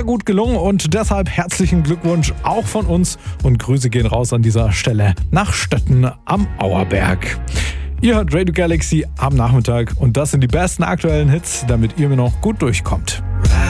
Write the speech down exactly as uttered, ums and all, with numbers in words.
gut gelungen und deshalb herzlichen Glückwunsch auch von uns und Grüße gehen raus an dieser Stelle nach Stötten am Auerberg. Ihr hört Radio Galaxy am Nachmittag und das sind die besten aktuellen Hits, damit ihr mir noch gut durchkommt.